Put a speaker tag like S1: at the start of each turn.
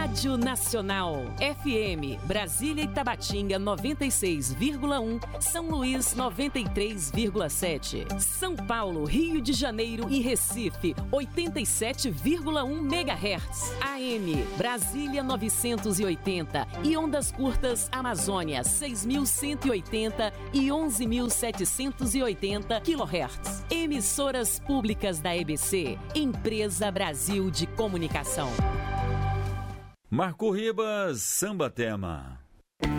S1: Rádio Nacional, FM, Brasília e Tabatinga 96,1, São Luís 93,7, São Paulo, Rio de Janeiro e Recife 87,1 MHz, AM, Brasília 980 e ondas curtas Amazônia 6.180 e 11.780 kHz. Emissoras públicas da EBC, Empresa Brasil de Comunicação.
S2: Marco Ribas, Samba Tema.